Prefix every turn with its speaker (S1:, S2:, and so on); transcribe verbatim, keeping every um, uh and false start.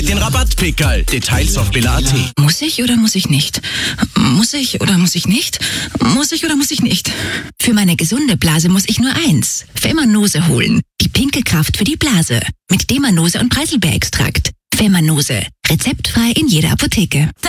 S1: Den Rabattpickerl. Details auf billa punkt at.
S2: Muss ich oder muss ich nicht? Muss ich oder muss ich nicht? Muss ich oder muss ich nicht? Für meine gesunde Blase muss ich nur eins. Femanose holen. Die pinke Kraft für die Blase. Mit Demanose und Preiselbeerextrakt. Femanose. Rezeptfrei in jeder Apotheke.